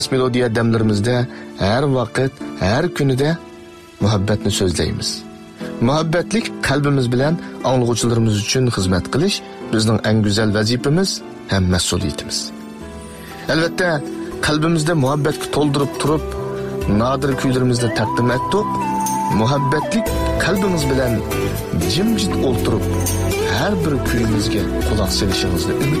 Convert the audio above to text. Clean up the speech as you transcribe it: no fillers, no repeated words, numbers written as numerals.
Melodiya demlerimizde her vakit, her günüde muhabbetni so'zlaymiz. Muhabbetlik kalbimiz bilan anglag'uvchilarimiz uchun xizmat qilish bizning eng go'zal vazifamiz ham mas'uliyatimiz. Albatta, qalbimizda muhabbatga to'ldirib turib, nodir kuylarimizni taqdim etdik. Muhabbetlik kalbimiz bilan jimjit o'ltirib, har bir kuyimizga quloq solishingizni umid